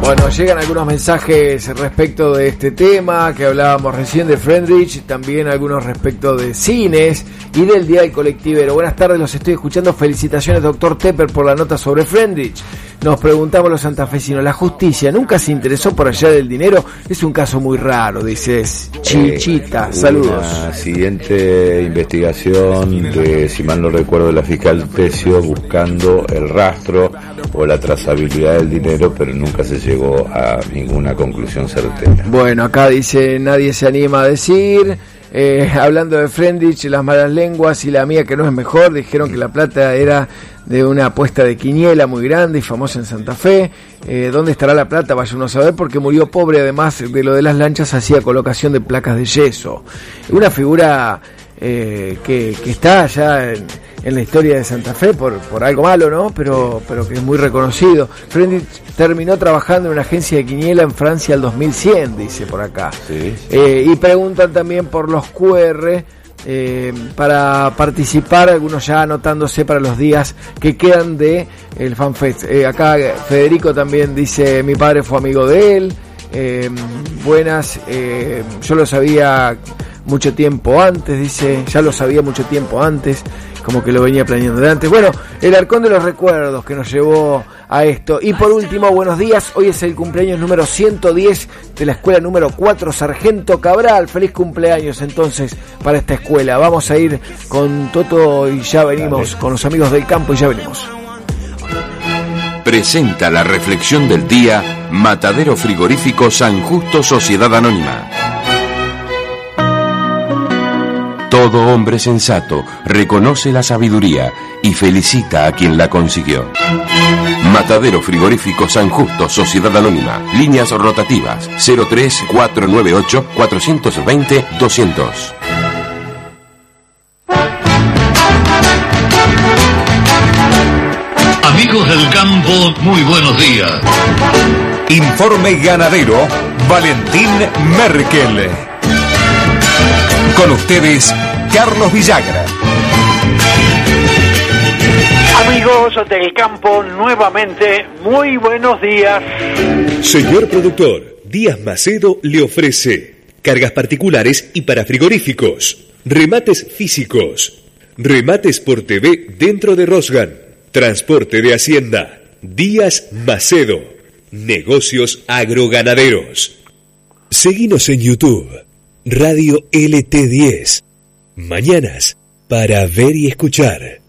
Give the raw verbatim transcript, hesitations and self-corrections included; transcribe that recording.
Bueno, llegan algunos mensajes respecto de este tema que hablábamos recién de Friendrich, también algunos respecto de cines y del Día del Colectivero. Buenas tardes, los estoy escuchando. Felicitaciones, doctor Tepper, por la nota sobre Friendrich. Nos preguntamos los santafesinos, ¿la justicia nunca se interesó por allá del dinero? Es un caso muy raro, dices Chichita. Eh, Saludos. La siguiente investigación de, si mal no recuerdo, la fiscal Tesio, buscando el rastro o la trazabilidad del dinero, pero nunca se llegó a ninguna conclusión certera. Bueno, acá dice, nadie se anima a decir. Eh, hablando de Friendrich, las malas lenguas y la mía que no es mejor, dijeron que la plata era de una apuesta de quiniela muy grande y famosa en Santa Fe. Eh, ¿Dónde estará la plata? Vaya uno a saber, porque murió pobre. Además de lo de las lanchas, hacía colocación de placas de yeso. Una figura eh, que, que está ya en, en la historia de Santa Fe por, por algo malo, ¿no? Pero, pero que es muy reconocido. Friendrich terminó trabajando en una agencia de quiniela en Francia al dos mil cien, dice por acá. Sí. Eh, y preguntan también por los Q R eh, para participar, algunos ya anotándose para los días que quedan de el FanFest. Eh, acá Federico también dice, mi padre fue amigo de él. Eh, buenas, eh, yo lo sabía mucho tiempo antes, dice, ya lo sabía mucho tiempo antes, como que lo venía planeando de antes. Bueno, el arcón de los recuerdos que nos llevó a esto. Y por último, buenos días, hoy es el cumpleaños número ciento diez de la escuela número cuatro Sargento Cabral. Feliz cumpleaños entonces para esta escuela. Vamos a ir con Toto y ya venimos, con los amigos del campo y ya venimos. Presenta la reflexión del día Matadero Frigorífico San Justo Sociedad Anónima. Todo hombre sensato reconoce la sabiduría y felicita a quien la consiguió. Matadero Frigorífico San Justo Sociedad Anónima. Líneas rotativas cero tres cuatro nueve ocho cuatro dos cero doscientos. Amigos del campo, muy buenos días. Informe ganadero, Valentín Merkel. Con ustedes, Carlos Villagra. Amigos del campo, nuevamente, muy buenos días. Señor productor, Díaz Macedo le ofrece cargas particulares y para frigoríficos, remates físicos, remates por T V dentro de Rosgan, transporte de hacienda. Díaz Macedo, negocios agroganaderos. Seguinos en YouTube, Radio L T diez. Mañanas para ver y escuchar.